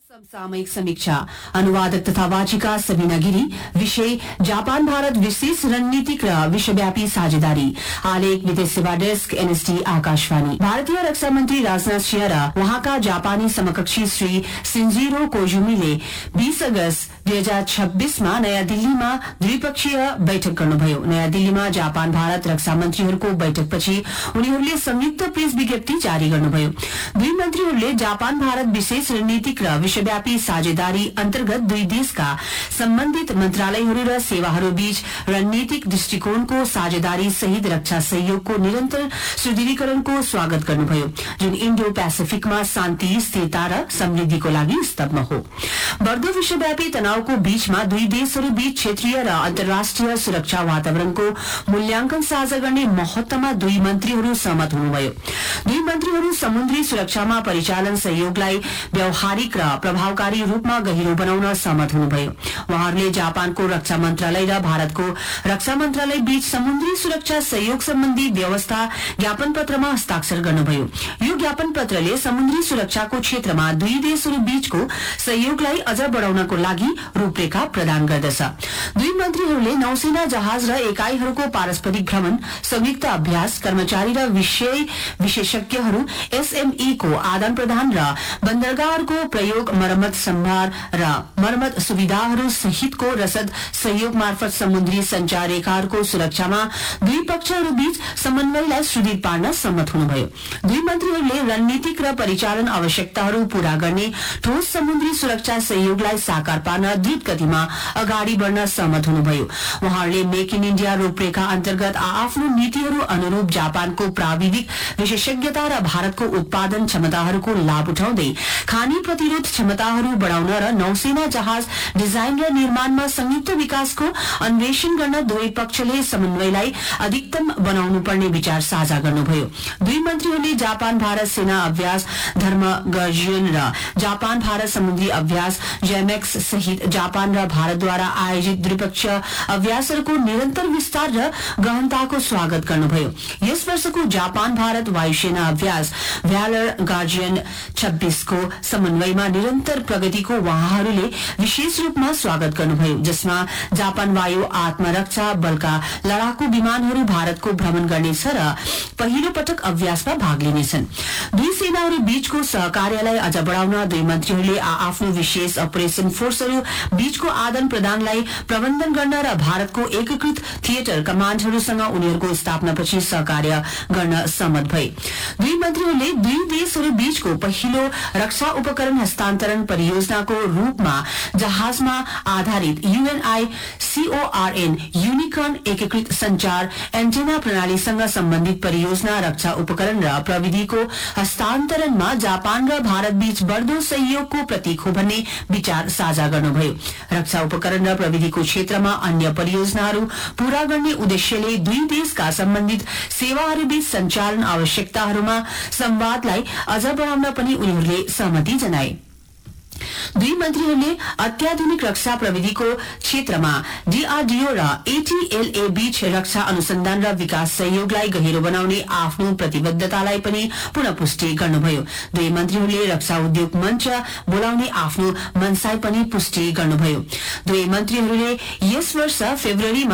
समसामयिक समीक्षा अनुवादक तथा वाचिका सबिना गिरी। विषय जापान भारत विशेष रणनीतिक र विश्वव्यापी साझेदारी। आलेख विदेश सेवा डेस्क एनएसडी आकाशवाणी। भारतीय रक्षा मंत्री राजनाथ सिंह र वहाँका जापानी समकक्षी श्री सिन्जिरो कोइजुमीले 20 अगस्त 2026 मा नयाँ दिल्लीमा द्विपक्षीय बैठक गर्नुभयो। नयाँ दिल्लीमा जापान भारत रक्षा मन्त्रीहरूको बैठकपछि उनीहरूले संयुक्त प्रेस विज्ञप्ति जारी गर्नुभयो। दुई मन्त्रीहरूले जापान भारत विशेष रणनीतिक र विश्वव्यापी साझेदारी अन्तर्गत दुई देशका सम्बन्धित मन्त्रालयहरू र सेवाहरूबीच रणनीतिक दृष्टिकोणको साझेदारी सहित रक्षा सहयोगको निरन्तर सुदृढीकरणको स्वागत गर्नुभयो, जुन इन्डो पेसिफिकमा शान्ति, स्थिरता र समृद्धिको लागि स्तम्भ हो। बढ़दो विश्वव्यापी तनावको बीचमा दुई देशहरूबीच क्षेत्रीय र अन्तर्राष्ट्रिय सुरक्षा वातावरणको मूल्याङ्कन साझा गर्ने महत्वमा दुई मन्त्रीहरू सहमत हुनुभयो। दुई मन्त्रीहरू समुद्री सुरक्षामा परिचालन सहयोगलाई व्यावहारिक र प्रभावकारी रूपमा गहिरो बनाउन सहमत हुनुभयो। उहाँहरूले जापानको रक्षा मन्त्रालय र भारतको रक्षा मन्त्रालय बीच समुद्री सुरक्षा सहयोग सम्बन्धी व्यवस्था ज्ञापन पत्रमा हस्ताक्षर गर्नुभयो। यो ज्ञापन पत्रले समुद्री सुरक्षाको क्षेत्रमा दुई देशहरू बीचको सहयोगलाई अझ बढ़ाउनको लागि रूपरेखा प्रदान गर्दछ। दुई मन्त्रीहरूले नौसेना जहाज र एकाईहरूको पारस्परिक भ्रमण, संयुक्त अभ्यास, कर्मचारी र विषय विशेषज्ञहरू एसएमई को आदान प्रदान र बन्दरगाहहरूको प्रयोग, मरम्मत सम्भार र मरम्मत सुविधाहरू सहितको रसद सहयोग मार्फत समुद्री संचार रेखाहरूको सुरक्षामा दुई पक्षहरूबीच समन्वयलाई सुदृढ पार्न सहमत हुनुभयो। दुई मन्त्रीहरूले रणनीतिक र परिचालन आवश्यकताहरू पूरा गर्ने ठोस समुद्री सुरक्षा सहयोगलाई साकार पार्न द्रुत गतिमा अगाडि बढ़न सहमत हुनुभयो। उहाँहरूले मेक इन इण्डिया रूपरेखा अन्तर्गत आफ्नो नीतिहरू अनुरूप जापानको प्राविधिक विशेषज्ञता र भारतको उत्पादन क्षमताहरूको लाभ उठाउँदै खानी प्रतिरोध क्षमताहरू बढ़ाउन र नौसेना जहाज डिजाइन र निर्माणमा संयुक्त विकासको अन्वेषण गर्न दुवै पक्षले समन्वयलाई अधिकतम बनाउनु पर्ने विचार साझा गर्नुभयो। दुई मन्त्रीहरूले जापान भारत सेना अभ्यास धर्म गर्जियन र जापान भारत समुद्री अभ्यास जेमेक्स सहित जापान र भारतद्वारा आयोजित द्विपक्षीय अभ्यासहरूको निरन्तर विस्तार र गहनताको स्वागत गर्नुभयो। यस वर्षको जापान भारत वायुसेना अभ्यास भ्यालर गार्जियन 26 को समन्वयमा निरन्तर प्रगतिको उहाँहरूले विशेष रूपमा स्वागत गर्नुभयो, जसमा जापान वायु आत्मरक्षा बलका लडाकू विमानहरू भारतको भ्रमण गर्नेछ र पहिलो पटक अभ्यासमा भाग लिनेछन्। दुई सेनाहरू बीचको सहकार्यलाई अझ बढ़ाउन दुई मन्त्रीहरूले आफ्नो विशेष अपरेशन फोर्सहरू बीचको आदान प्रदानलाई प्रबन्धन गर्न र भारतको एकीकृत थिएटर कमाण्डहरूसँग उनीहरूको स्थापनापछि सहकार्य गर्न सहमत भए। दुई मन्त्रीहरूले दुई देशहरू बीचको पहिलो रक्षा उपकरण हस्तान्तरण परियोजनाको रूपमा जहाजमा आधारित UNICORN यूनिकर्न एकीकृत संचार एन्टेना प्रणालीसँग सम्बन्धित परियोजना, रक्षा उपकरण र प्रविधिको हस्तान्तरणमा जापान र भारत बीच बढ़दो सहयोगको प्रतीक हो भन्ने विचार साझा गर्नुभयो। रक्षा उपकरण र प्रविधिको क्षेत्रमा अन्य परियोजनाहरू पूरा गर्ने उद्देश्यले दुई देशका सम्बन्धित सेवाहरूबीच संचालन आवश्यकताहरूमा संवादलाई अझ बढ़ाउन पनि उनीहरूले सहमति जनाए। दुई मन्त्रीहरूले अत्याधुनिक रक्षा प्रविधिको क्षेत्रमा डीआरडीओ र एटीएलए बीच रक्षा अनुसन्धान र विकास सहयोगलाई गहिरो बनाउने आफ्नो प्रतिबद्धतालाई पनि पुनः पुष्टि गर्नुभयो। दुई मन्त्रीहरूले रक्षा उद्योग मञ्च बोलाउने आफ्नो मनसाई पनि पुष्टि गर्नुभयो। दुई मन्त्रीहरूले यस वर्ष फेब्रुअरीमा